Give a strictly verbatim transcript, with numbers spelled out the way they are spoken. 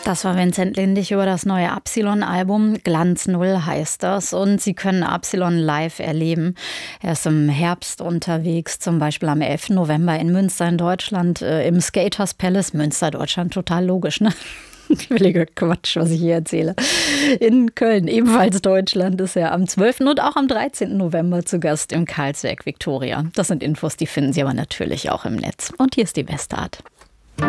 Das war Vincent Lindig über das neue Absilon-Album. Glanz Null heißt das. Und Sie können Absilon live erleben. Er ist im Herbst unterwegs, zum Beispiel am elften November in Münster in Deutschland, äh, im Skaters Palace. Münster, Deutschland, total logisch, ne? Völliger Quatsch, was ich hier erzähle. In Köln, ebenfalls Deutschland, ist er am zwölften und auch am dreizehnten November zu Gast im Karlswerk Victoria. Das sind Infos, die finden Sie aber natürlich auch im Netz. Und hier ist die Bestart.